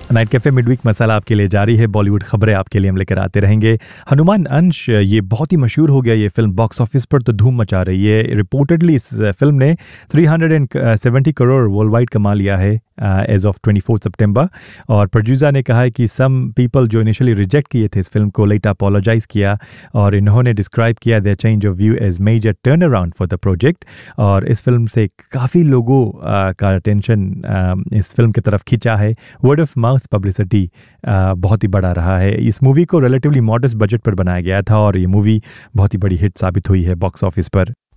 Night cafe midweek मसाला आपके लिए जारी है। बॉलीवुड खबरें आपके लिए हम लेकर आते रहेंगे। हनुमान अंश ये बहुत ही मशहूर हो गया। ये फिल्म बॉक्स ऑफिस पर तो धूम मचा रही है। रिपोर्टेडली इस फिल्म ने 370 करोड़ वर्ल्ड वाइड कमा लिया है एज ऑफ 24 सितंबर। और प्रोड्यूसर ने कहा है कि सम पीपल जो इनिशियली रिजेक्ट किए थे इस फिल्म को लेटर अपोलोजाइज किया और इन्होंने डिस्क्राइब किया there change of view as major turn around for the project. और इस फिल्म से काफ़ी लोगों का अटेंशन इस फिल्म की तरफ खींचा है। वर्ड ऑफ माउथ पब्लिसिटी बहुत ही बड़ा रहा है। इस मूवी को रिलेटिवली मॉडेस्ट बजट पर बनाया गया था और ये मूवी बहुत ही बड़ी हिट साबित हुई है बॉक्स ऑफिस पर।